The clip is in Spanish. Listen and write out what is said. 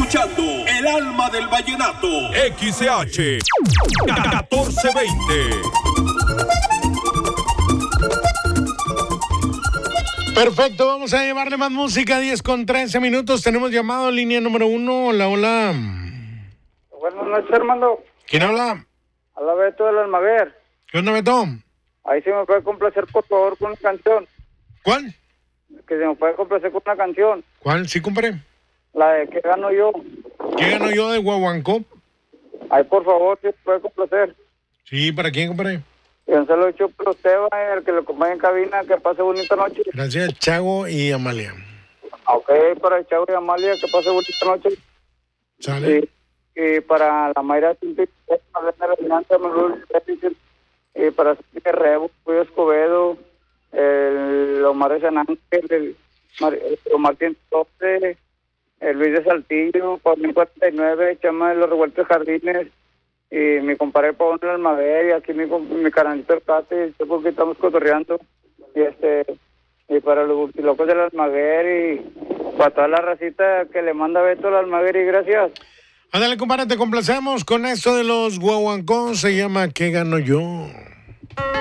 escuchando El Alma del Vallenato. XCH 1420. Perfecto, vamos a llevarle más música, 10:13. Tenemos llamado, línea número 1. Hola, hola. Buenas noches, hermano. ¿Quién habla? Habla Beto del Almaguer. ¿Qué onda, Beto? Ahí sí me puede complacer, por favor, con una canción. ¿Cuál? Que se me puede complacer con una canción. ¿Cuál? Sí, compadre. La de ¿Qué gano yo? ¿Qué gano yo de Guaguancó? Ahí, por favor, si se puede complacer. Sí, ¿para quién, compadre? Yo se lo he hecho por usted, el que lo acompaña en cabina. Que pase bonita noche. Gracias, Chago y Amalia. Ok, para el Chavo y Amalia, que pase bonita noche. ¿Sale? Y para la Mayra Simple, y para Silvia Rebo, Julio Escobedo, el Omar de San Ángel, el Martín Tope, el Luis de Saltillo, Paulín 49, Chama de los Revueltos Jardines, y mi compadre Pablo del Almaguer, y aquí mi canalito El Cate, porque estamos cotorreando, y para los Burtilocos del Almaguer, y para toda la racita que le manda Beto al Almaguer, y gracias. Ándale, compadre, te complacemos con esto de los Guaguancó. Se llama ¿Qué gano yo?